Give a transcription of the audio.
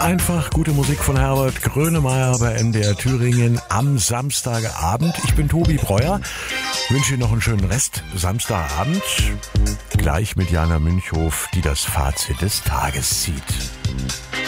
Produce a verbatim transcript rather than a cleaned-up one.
einfach gute Musik von Herbert Grönemeyer bei M D R Thüringen am Samstagabend. Ich bin Tobi Breuer, wünsche Ihnen noch einen schönen Rest Samstagabend. Gleich mit Jana Münchhof, die das Fazit des Tages zieht.